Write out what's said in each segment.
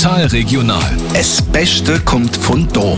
Total regional. Das Beste kommt von da.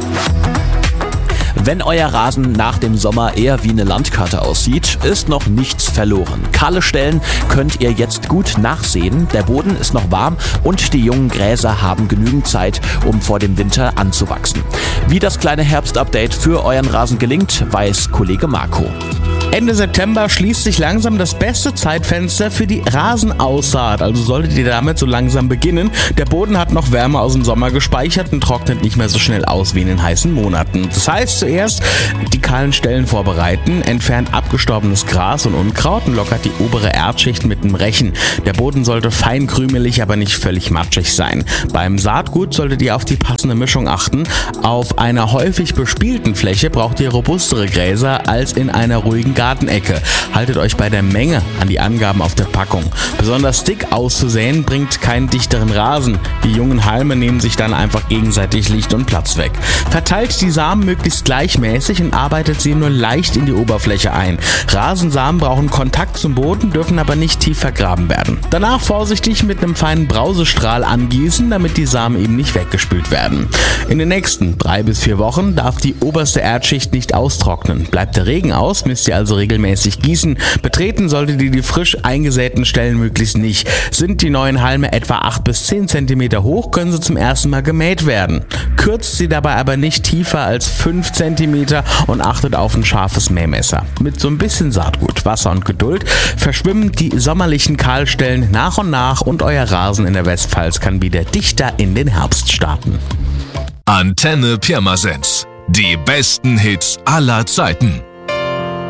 Wenn euer Rasen nach dem Sommer eher wie eine Landkarte aussieht, ist noch nichts verloren. Kahle Stellen könnt ihr jetzt gut nachsehen. Der Boden ist noch warm und die jungen Gräser haben genügend Zeit, um vor dem Winter anzuwachsen. Wie das kleine Herbstupdate für euren Rasen gelingt, weiß Kollege Marco. Ende September schließt sich langsam das beste Zeitfenster für die Rasenaussaat, also solltet ihr damit so langsam beginnen. Der Boden hat noch Wärme aus dem Sommer gespeichert und trocknet nicht mehr so schnell aus wie in den heißen Monaten. Das heißt, zuerst die kahlen Stellen vorbereiten, entfernt abgestorbenes Gras und Unkraut und lockert die obere Erdschicht mit dem Rechen. Der Boden sollte fein krümelig, aber nicht völlig matschig sein. Beim Saatgut solltet ihr auf die passende Mischung achten. Auf einer häufig bespielten Fläche braucht ihr robustere Gräser als in einer ruhigen Gartenecke. Haltet euch bei der Menge an die Angaben auf der Packung. Besonders dick auszusäen bringt keinen dichteren Rasen. Die jungen Halme nehmen sich dann einfach gegenseitig Licht und Platz weg. Verteilt die Samen möglichst gleichmäßig und arbeitet sie nur leicht in die Oberfläche ein. Rasensamen brauchen Kontakt zum Boden, dürfen aber nicht tief vergraben werden. Danach vorsichtig mit einem feinen Brausestrahl angießen, damit die Samen eben nicht weggespült werden. In den nächsten 3 bis 4 Wochen darf die oberste Erdschicht nicht austrocknen. Bleibt der Regen aus, müsst ihr also regelmäßig gießen. Betreten solltet ihr die frisch eingesäten Stellen möglichst nicht. Sind die neuen Halme etwa 8 bis 10 cm hoch, können sie zum ersten Mal gemäht werden. Kürzt sie dabei aber nicht tiefer als 5 cm und achtet auf ein scharfes Mähmesser. Mit so ein bisschen Saatgut, Wasser und Geduld verschwimmen die sommerlichen Kahlstellen nach und nach und euer Rasen in der Westpfalz kann wieder dichter in den Herbst starten. Antenne Pirmasens. Die besten Hits aller Zeiten.